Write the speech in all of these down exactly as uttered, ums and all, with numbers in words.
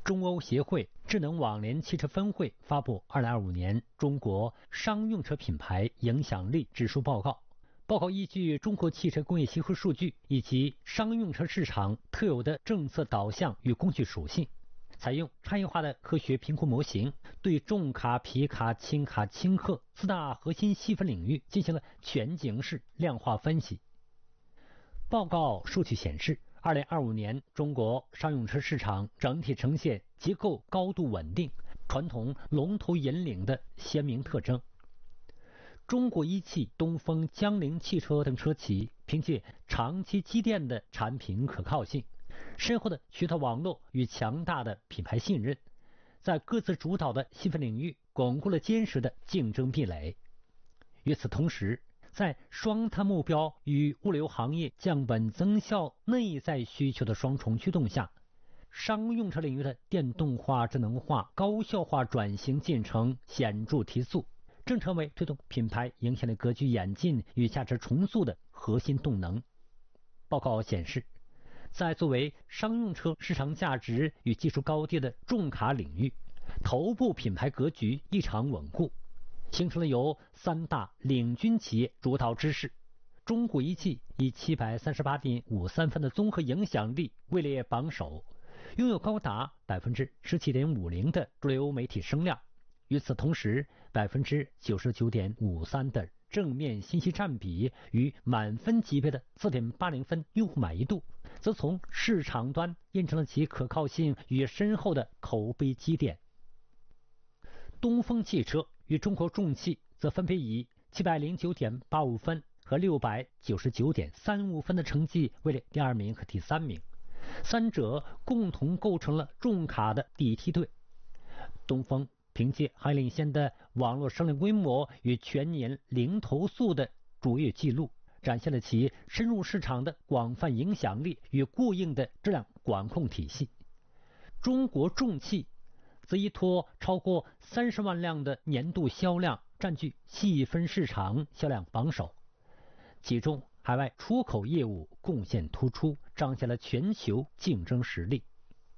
中欧协会智能网联汽车分会发布二零二五年中国商用车品牌影响力指数报告。报告依据中国汽车工业协会数据以及商用车市场特有的政策导向与工具属性，采用差异化的科学评估模型，对重卡、皮卡、轻卡、轻客四大核心细分领域进行了全景式量化分析。报告数据显示，二零二五年中国商用车市场整体呈现结构高度稳定、传统龙头引领的鲜明特征。中国一汽、东风、江铃汽车等车企凭借长期积淀的产品可靠性、深厚的渠道网络与强大的品牌信任，在各自主导的细分领域巩固了坚实的竞争壁垒。与此同时，在双碳目标与物流行业降本增效内在需求的双重驱动下，商用车领域的电动化、智能化、高效化转型进程显著提速，正成为推动品牌影响力格局演进与价值重塑的核心动能。报告显示，在作为商用车市场价值与技术高地的重卡领域，头部品牌格局异常稳固，形成了由三大领军企业主导之势。中国一汽以 七百三十八点五三 分的综合影响力位列榜首，拥有高达 百分之十七点五零 的主流媒体声量。与此同时 百分之九十九点五三 的正面信息占比与满分级别的 四点八零 分用户满意度，则从市场端印证了其可靠性与深厚的口碑积淀。东风汽车与中国重汽则分别以 七百零九点八五 分和 六百九十九点三五 分的成绩位列第二名和第三名，三者共同构成了重卡的第一梯队。东风凭借行业领先的网络声量规模与全年零投诉的卓越记录，展现了其深入市场的广泛影响力与过硬的质量管控体系。中国重汽则依托超过三十万辆的年度销量，占据细分市场销量榜首，其中海外出口业务贡献突出，彰显了全球竞争实力。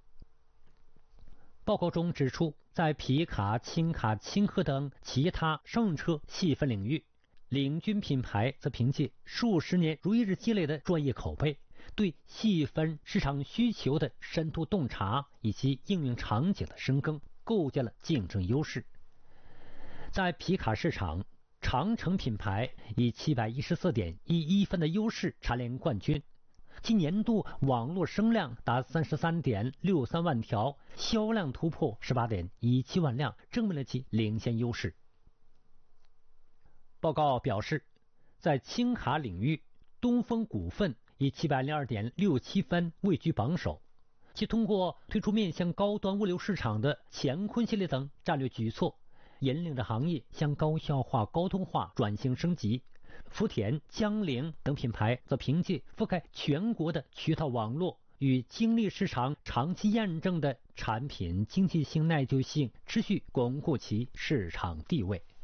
报告中指出，在皮卡、轻卡、轻客等其他商用车细分领域，领军品牌则凭借数十年如一日积累的专业口碑，对细分市场需求的深度洞察以及应用场景的深耕，构建了竞争优势。在皮卡市场，长城品牌以 七百一十四点一一 分的优势蝉联冠军，其年度网络声量达 三十三点六三万条，销量突破 十八点一七万辆，证明了其领先优势。报告表示，在轻卡领域，东风股份以 七百零二点六七 分位居榜首，其通过推出面向高端物流市场的乾坤系列等战略举措，引领着行业向高效化、高通化转型升级。福田、江铃等品牌则凭借覆盖全国的渠道网络与经历市场长期验证的产品经济性、耐久性，持续巩固其市场地位。